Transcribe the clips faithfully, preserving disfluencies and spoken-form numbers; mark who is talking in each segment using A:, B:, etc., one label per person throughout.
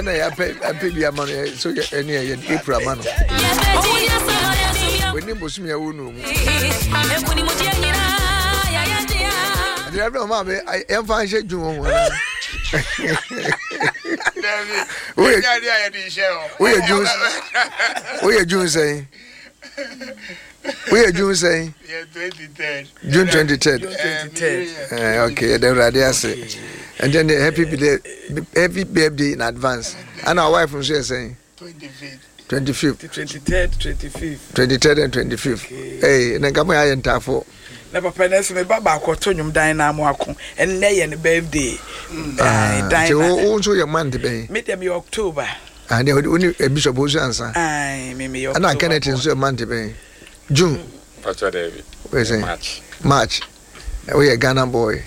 A: and I pay a money, so any April man. When you was me, I wouldn't. I don't know, Mammy. I am fine. June. We are June. We are June saying. We are June saying. June twenty-third. Okay, then Radia say. And then the happy birthday, happy birthday in advance. And our wife from here saying. twenty-fifth.
B: twenty-third, twenty-fifth.
A: twenty-third and twenty-fifth. Hey, then come here and tafo.
B: Never penance me baba kotonyum dynamo ako and nay and birthday. Ah,
A: also your month be.
B: Meet them in October.
A: And they would only a bishop who's answer.
B: Aye, me
A: and I can't in so month be. June.
C: What's your David?
A: Where's it?
C: March.
A: March. We a Ghana boy.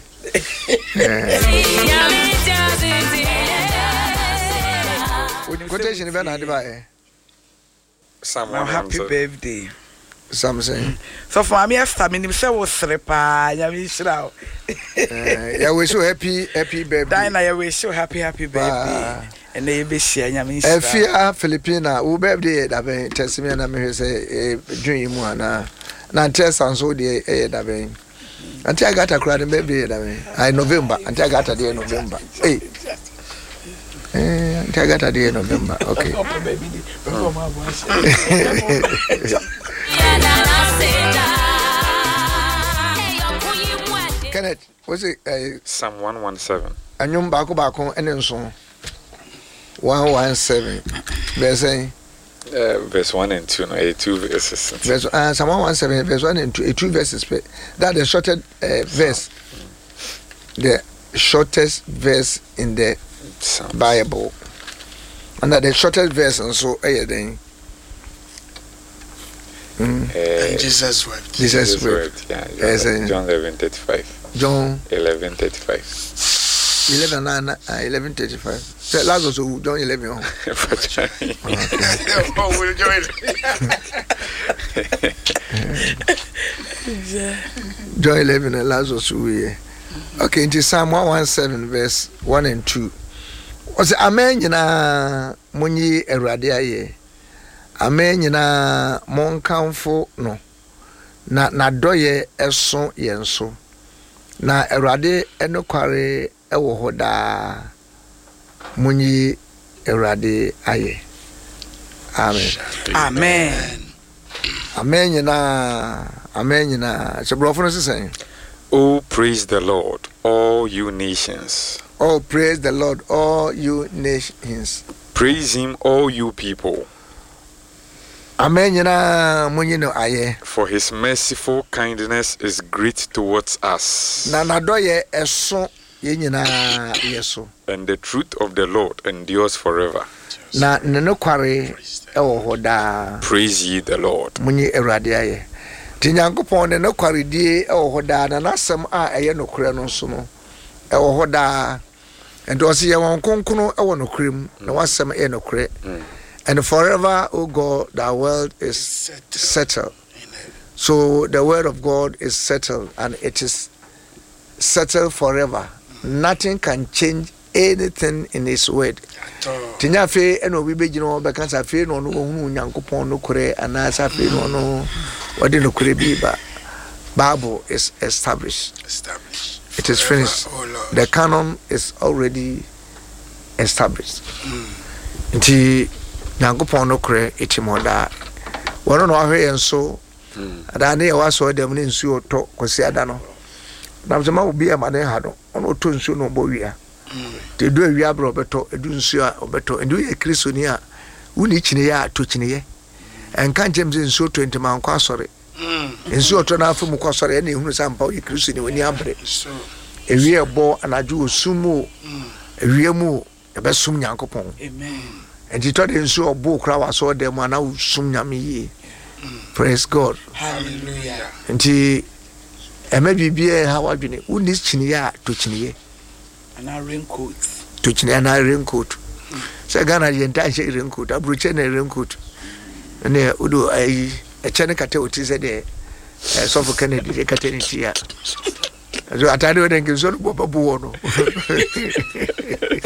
A: Quotation event had by
B: someone happy birthday.
A: Something.
B: So for me, I started say was repa. Ya wish now.
A: Yeah, we so happy, happy birthday.
B: Diana, ya we so happy, happy birthday. And they be share ya wish.
A: E fia Filipina, who birthday that be test me na me say dream one na. Na test and so dey eh that be. Until I got a crowd birthday that be. I November, until I got a day November. Hey. Eh, until I got a day November. Okay. Kenneth, what's it? Uh,
C: Psalm one one seven.
A: And you back back on and then so one one seven. Verse
C: uh, verse one and two, no, a two verses.
A: Verse uh, Psalm one one seven, verse one and two, a two verses. That the shortest uh, verse, the shortest verse in the Psalms. Bible, and that the shortest verse, and so a then.
D: Mm. Uh, and Jesus wept.
A: Jesus, Jesus wept.
C: wept. Yeah, John, yes, John eleven thirty-five.
A: John
C: eleven thirty-five.
A: Eleven nine uh, eleven thirty-five. So Lazarus John eleven. Oh,
D: we'll join.
A: John eleven and Lazarus we. Okay, into Psalm one one seven verse one and two. Was amen na munyi erade aye. Amen nyina monkamfo no na na doye eso yenso na erade enokware ewo hoda munyi erade aye. Amen.
B: Amen.
A: Amen nyina amen nyina so brofo no say.
C: Oh, praise the Lord, all you nations.
A: Oh, praise the Lord, all you nations.
C: Praise him, all you people.
A: Amen. Aye.
C: For his merciful kindness is great towards us.
A: Na na doye eso ye nyina yeso.
C: And the truth of the Lord endures forever.
A: Na neno kware ewo hoda.
C: Praise ye the Lord.
A: Munyi erade aye. Ti Nyankopon ne no kware die ewo hoda na nasem a eye no kure no so no. Ewo hoda. And also ye won konkono ewo no kurem na wasem e no kure. And forever, oh God, the world is settled. So the word of God is settled, and it is settled forever. Nothing can change anything in His word. Tinya fe eno bibe jino be kan sa fe no no hunu Nyankopon no kure anasa fe no no wodi no kure biba. Bible is established.
D: Established.
A: It is finished.
D: Oh,
A: the canon is already established. Nti Nyankopon no kure etimoda. Wono no ahwe enso. Ada ne yawaso dem ne nsu oto kwesi ada no. Na mzema obi e mane ha no. Ono oto nsu no bo wia. Te do awia bro beto edu nsu a obeto. Ndu ye Kristo ni a wuni chine ya to chine ye. Enka njem nsu twenty man kwa sori. Nsu oto na afu mu kwa sori na ehunu sampa ye Kristo ni woni abre. Ewie ebo anaju osumu. Ewie mu ebesum Nyankopon.
B: Amen.
A: And you told him so book crowd saw them and now sum yami. Praise God.
B: Hallelujah.
A: And he and maybe be a how I been who needs chinia to chinie.
B: And I raincoat.
A: To chinia and I raincoat. So Ghana the entire raincoat, I brought a raincoat. And there Udo I a Chanakate what is there. So for Kennedy, the Catenity. So I tell you, then gives on Boba Buono.